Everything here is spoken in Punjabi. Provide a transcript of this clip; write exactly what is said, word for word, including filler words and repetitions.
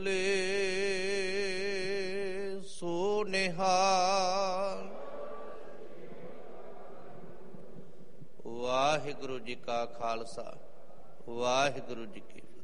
ਬੋਲੇ ਸੋ ਨਿਹਾਲ। ਵਾਹਿਗੁਰੂ ਜੀ ਕਾ ਖਾਲਸਾ, ਵਾਹਿਗੁਰੂ ਜੀ ਕੀ